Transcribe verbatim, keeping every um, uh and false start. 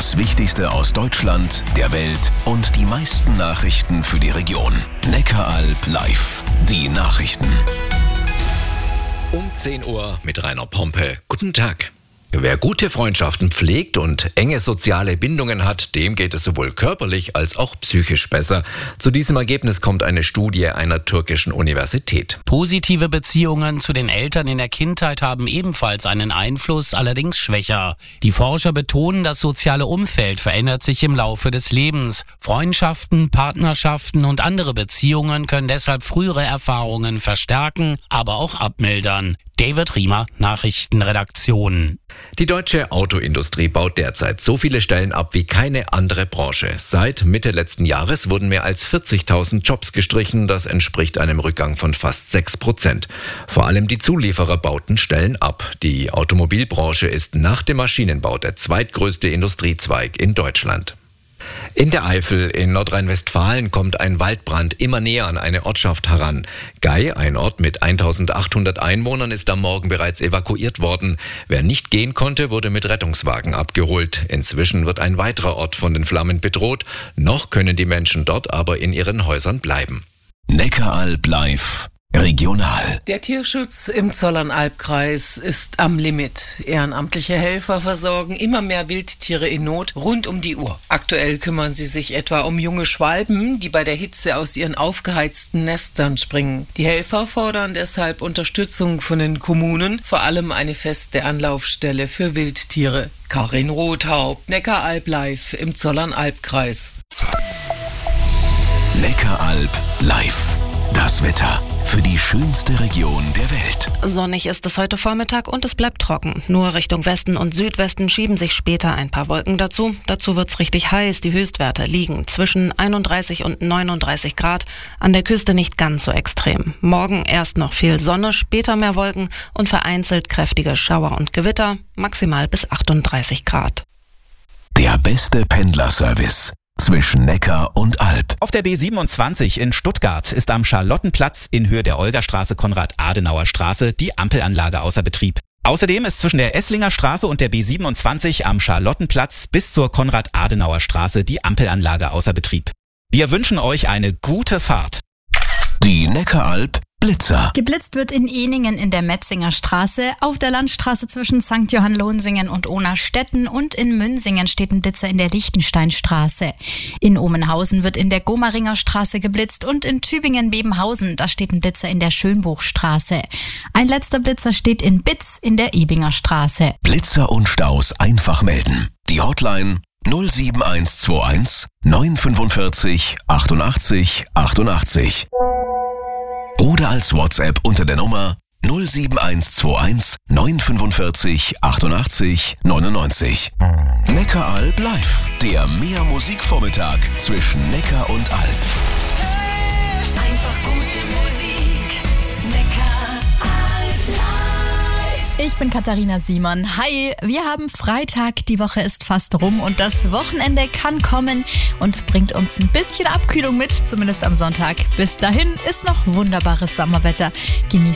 Das Wichtigste aus Deutschland, der Welt und die meisten Nachrichten für die Region. Neckaralb live. Die Nachrichten. Um zehn Uhr mit Rainer Pompe. Guten Tag. Wer gute Freundschaften pflegt und enge soziale Bindungen hat, dem geht es sowohl körperlich als auch psychisch besser. Zu diesem Ergebnis kommt eine Studie einer türkischen Universität. Positive Beziehungen zu den Eltern in der Kindheit haben ebenfalls einen Einfluss, allerdings schwächer. Die Forscher betonen, das soziale Umfeld verändert sich im Laufe des Lebens. Freundschaften, Partnerschaften und andere Beziehungen können deshalb frühere Erfahrungen verstärken, aber auch abmildern. David Riemer, Nachrichtenredaktion. Die deutsche Autoindustrie baut derzeit so viele Stellen ab wie keine andere Branche. Seit Mitte letzten Jahres wurden mehr als vierzigtausend Jobs gestrichen. Das entspricht einem Rückgang von fast sechs Prozent. Vor allem die Zulieferer bauten Stellen ab. Die Automobilbranche ist nach dem Maschinenbau der zweitgrößte Industriezweig in Deutschland. In der Eifel in Nordrhein-Westfalen kommt ein Waldbrand immer näher an eine Ortschaft heran. Gei, ein Ort mit eintausendachthundert Einwohnern, ist am Morgen bereits evakuiert worden. Wer nicht gehen konnte, wurde mit Rettungswagen abgeholt. Inzwischen wird ein weiterer Ort von den Flammen bedroht. Noch können die Menschen dort aber in ihren Häusern bleiben. Neckaralb live. Regional. Der Tierschutz im Zollernalbkreis ist am Limit. Ehrenamtliche Helfer versorgen immer mehr Wildtiere in Not rund um die Uhr. Aktuell kümmern sie sich etwa um junge Schwalben, die bei der Hitze aus ihren aufgeheizten Nestern springen. Die Helfer fordern deshalb Unterstützung von den Kommunen, vor allem eine feste Anlaufstelle für Wildtiere. Karin Rothaupt, Neckaralb live im Zollernalbkreis. Neckaralb live. Das Wetter für die schönste Region der Welt. Sonnig ist es heute Vormittag und es bleibt trocken. Nur Richtung Westen und Südwesten schieben sich später ein paar Wolken dazu. Dazu wird's richtig heiß. Die Höchstwerte liegen zwischen einunddreißig und neununddreißig Grad. An der Küste nicht ganz so extrem. Morgen erst noch viel Sonne, später mehr Wolken und vereinzelt kräftige Schauer und Gewitter. Maximal bis achtunddreißig Grad. Der beste Pendlerservice zwischen Neckar und Alb. Auf der B siebenundzwanzig in Stuttgart ist am Charlottenplatz in Höhe der Olgastraße Konrad-Adenauer-Straße die Ampelanlage außer Betrieb. Außerdem ist zwischen der Esslinger Straße und der B siebenundzwanzig am Charlottenplatz bis zur Konrad-Adenauer-Straße die Ampelanlage außer Betrieb. Wir wünschen euch eine gute Fahrt. Die Neckaralb Blitzer. Geblitzt wird in Ehningen in der Metzinger Straße, auf der Landstraße zwischen Sankt Johann Lohnsingen und Onerstetten und in Münsingen steht ein Blitzer in der Lichtensteinstraße. In Omenhausen wird in der Gomaringer Straße geblitzt und in Tübingen-Bebenhausen, da steht ein Blitzer in der Schönbuchstraße. Ein letzter Blitzer steht in Bitz in der Ebinger Straße. Blitzer und Staus einfach melden. Die Hotline null sieben eins zwei eins neun fünfundvierzig achtundachtzig achtundachtzig. Oder als WhatsApp unter der Nummer null sieben eins zwei eins neun fünfundvierzig achtundachtzig neunundneunzig. Neckaralb live, der Mehr-Musik-Vormittag zwischen Neckar und Alb. Einfach gute Musik, Neckaralb live. Ich bin Katharina Simon. Hi, wir haben Freitag, die Woche ist fast rum und das Wochenende kann kommen und bringt uns ein bisschen Abkühlung mit, zumindest am Sonntag. Bis dahin ist noch wunderbares Sommerwetter. Genießt